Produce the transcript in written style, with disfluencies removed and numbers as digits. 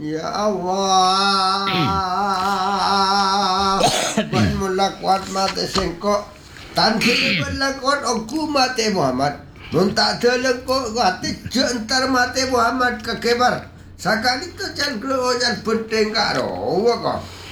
Ya Allah. Buat mulak kuat mati sengkok. Tan kita berlakon aku mati Muhammad. Muntak terlengkok mati jentar mati Muhammad kekebar. Sakali tu can keluar penting karo. Wah kau.